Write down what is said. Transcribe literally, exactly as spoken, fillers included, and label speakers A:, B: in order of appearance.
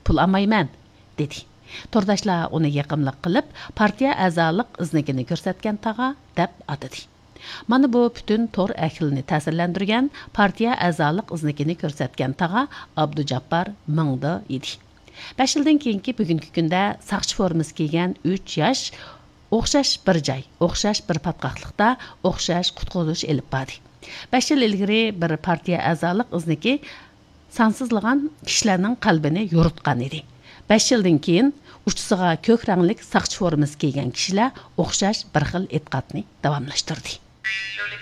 A: pul olmayman, dedi. Tordaşlar onu yaqinlik qilib, partiya a'zolik iznikini ko'rsatgan tag'a deb atadi. Mana bu bütün tor ahlini ta'sirlantirgan partiya a'zolik iznikini ko'rsatgan tag'a Abdujabbor Mingda edi. besh yildan keyingi bugungi kunda saqchi formasi kiygan uch yosh o'xshash bir joy, o'xshash bir patqoqliqda o'xshash qutqazish elib bordi. besh yil ilgari bir partiya a'zolik izniki sansizlagan kishilarning qalbini yoritgan edi. besh yildan keyin uchisiga ko'k ranglik saqchi formasi kiygan kishilar o'xshash bir xil e'tiqodni davomlashtirdi.